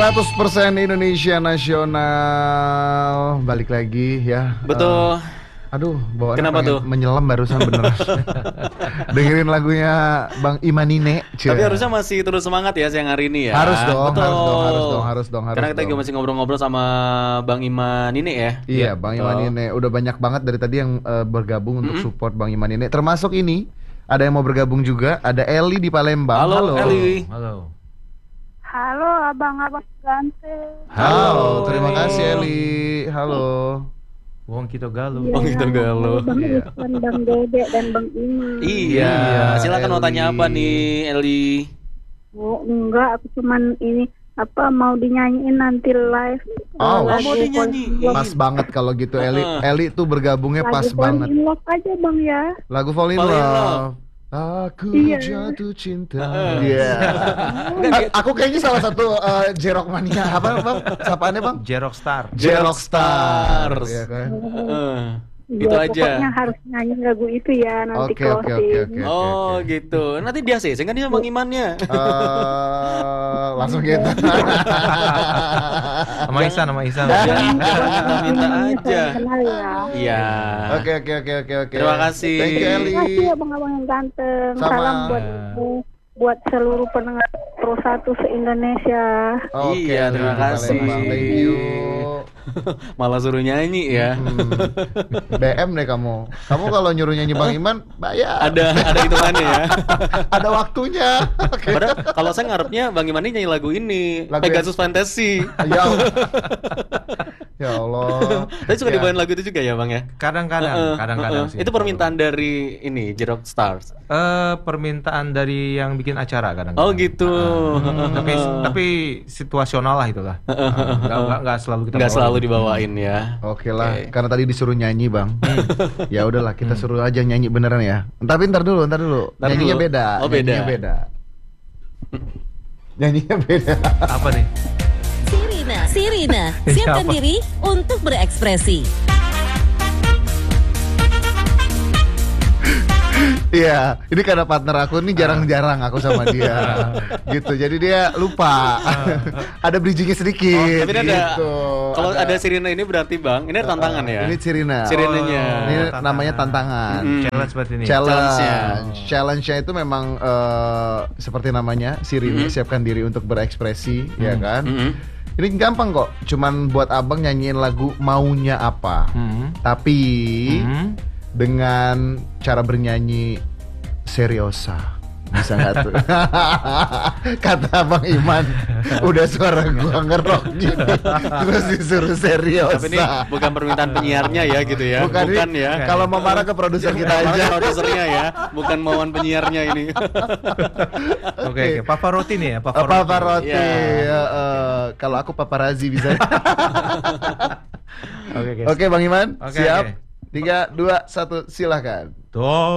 100% Indonesia Nasional. Balik lagi ya. Betul. Aduh, bawaannya Kenapa tuh? menyelam barusan bener. Dengerin lagunya Bang Imanine. Tapi harusnya masih terus semangat ya siang hari ini ya. Harus dong, Betul. harus dong. Karena kita juga masih ngobrol-ngobrol sama Bang Iman ini ya. Iya, Bang Imanine. Udah banyak banget dari tadi yang bergabung untuk support Bang Imanine. Termasuk ini, ada yang mau bergabung juga. Ada Eli di Palembang. Halo. Eli. Halo. Halo abang-abang ganteng. Halo, terima kasih Eli. Halo. Wong kita galuh. Bang kita galuh. Bang Irfan, Bang Dede dan Bang Iman. Iya. Silakan mau Eli. tanya apa nih, Eli? Oh enggak, aku cuman ini mau dinyanyiin nanti live. Oh, lagu mau dinyanyiin. Pas banget kalau gitu Eli. Eli tuh bergabungnya pas Fall banget. in love aja bang ya. Lagu Fall in Fall in Love. Love. Aku Iya. jatuh cinta. Iya. Aku kayaknya salah satu Jerok mania apa bang? Sapaannya bang? Jerok Star. Jerok Stars. Stars. Iya kan? Itu Ya, aja. Pokoknya harus nyanyi lagu itu ya nanti Oke, oke, closing. oke. Oh gitu. Nanti dia sih, kan dia Bang Imannya. Langsung gitu. Sama Ihsan. Jangan minta aja. Saya kenal ya. Iya. Oke. Terima kasih. Thank you Eli. Terima kasih abang-abang yang ganteng. Sama. Salam buat seluruh pendengar Pro 1 se-Indonesia. Oke, Iya, terima Eli di kasih. Palembang. Thank you. Malah suruh nyanyi ya. BM deh kamu. Kamu kalau nyuruh nyanyi Bang Iman, bayar. Ada hitungannya ya. Ada waktunya. Oke. Padahal kalau saya ngarepnya Bang Iman ini nyanyi lagu ini, Lagu Pegasus Fantasy. Ya Allah. Ya Allah. Tapi suka Ya. dibawain lagu itu juga ya Bang ya? Kadang-kadang sih. Itu permintaan dari ini Jerok Stars. Permintaan dari yang bikin acara kadang. Oh gitu. Tapi situasional lah itulah. Nggak selalu kita Nggak bawain. selalu dibawain ya. Oke lah, Oke. karena tadi disuruh nyanyi Bang. Ya udahlah, kita suruh aja nyanyi beneran ya. Tapi ntar dulu. Ntar Nyanyinya dulu. beda. Oh, beda. Nyanyinya beda. Apa nih? Sirina, siapkan Siapa? diri untuk berekspresi. Iya, ini karena partner aku ini jarang-jarang aku sama dia. Gitu. Jadi dia lupa. Ada bridgingnya sedikit. Tapi ini ada, gitu. kalau ada Sirina ini berarti Bang, ini ada tantangan ya. Ini Sirina. Sirinanya. Ini tantangan. namanya tantangan. Challenge berarti ini. Challenge-nya itu memang seperti namanya Sirina, siapkan diri untuk berekspresi, ya kan? Ini gampang kok, cuman buat abang nyanyiin lagu maunya apa. Tapi dengan cara bernyanyi seriosa. Bisa nggak tuh? Kata Bang Iman, udah suara gua ngerok gini, terus disuruh seriosa. Tapi ini bukan permintaan penyiarnya ya gitu ya. Bukan ini, ya. Kalau mau marah ke produser kita Marah aja. produsernya ya, bukan mauan penyiarnya ini. Oke. Pavarotti nih ya. Pavarotti. Ya. Kalau aku paparazi bisa. Oke. Oke Bang Iman, Oke, siap? oke. 3, 2, 1, silakan. Tuh.